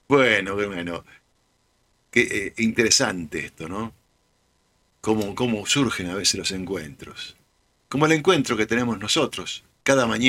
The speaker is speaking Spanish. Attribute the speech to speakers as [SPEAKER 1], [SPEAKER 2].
[SPEAKER 1] Bueno, bueno, qué interesante esto, ¿no? Cómo surgen a veces los encuentros. Como el encuentro que tenemos nosotros cada mañana.